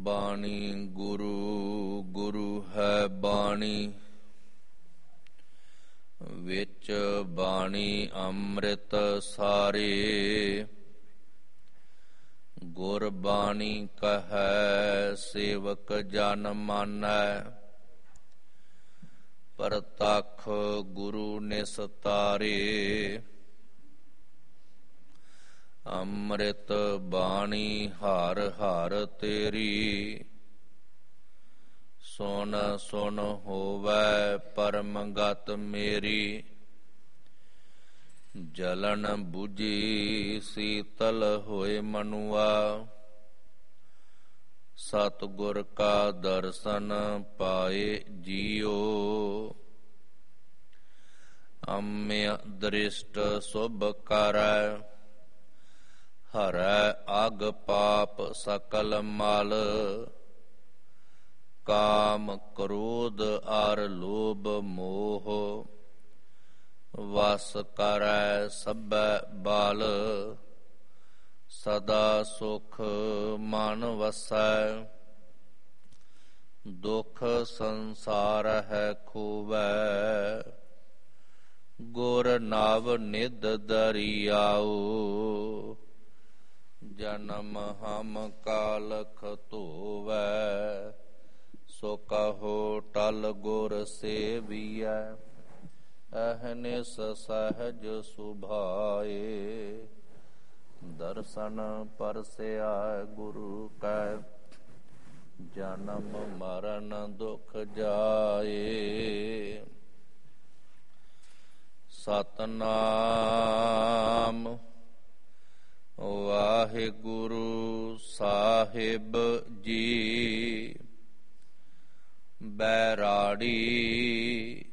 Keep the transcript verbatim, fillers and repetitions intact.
ਬਾਣੀ ਗੁਰੂ ਗੁਰੂ ਹੈ ਬਾਣੀ, ਵਿੱਚ ਬਾਣੀ ਅੰਮ੍ਰਿਤ ਸਾਰੇ। ਗੁਰ ਬਾਣੀ ਕਹੈ ਸੇਵਕ ਜਨ ਮਾਨੈ, ਪ੍ਰਤੱਖ ਗੁਰੂ ਨਿਸਤਾਰੇ। ਅੰਮ੍ਰਿਤ ਬਾਣੀ ਹਰ ਹਰ ਤੇਰੀ, ਸੁਨ ਸੁਨ ਹੋਵੈ ਪਰਮ ਗਤ ਮੇਰੀ। ਜਲਨ ਬੁਝੀ ਸੀਤਲ ਹੋਏ ਮਨੁਆ, ਸਤਿਗੁਰ ਕਾ ਦਰਸ਼ਨ ਪਾਏ ਜੀਓ। ਅੰਮ੍ਰਿ ਦ੍ਰਿਸ਼ਟ ਸੁਭ ਕਰੈ, ਹਰੈ ਅਗ ਪਾਪ ਸਕਲ ਮਲ। ਕਾਮ ਕ੍ਰੋਧ ਅਰ ਲੋਭ ਮੋਹ, ਵਸ ਕਰੈ ਸਭੈ ਬਲ। ਸਦਾ ਸੁਖ ਮਨ ਵਸੈ, ਦੁਖ ਸੰਸਾਰ ਹੈ ਖੋਵੈ। ਗੁਰ ਨਵ ਨਿਧ ਦਰਿਆਉ, ਜਨਮ ਹਮ ਕਾਲਖ ਧੋਵੈ। ਸੋ ਕਹੋ ਟਲ ਗੁਰ ਸੇਵੀਐ, ਅਹਨਿਸ ਸਹਜ ਸੁਭਾਏ। ਦਰਸ਼ਨ ਪਰਸਿਆ ਗੁਰੂ ਕੈ, ਜਨਮ ਮਰਨ ਦੁਖ ਜਾਏ। ਸਤਨਾਮ ਵਾਹਿਗੁਰੂ ਸਾਹਿਬ ਜੀ। ਬੈਰਾੜੀ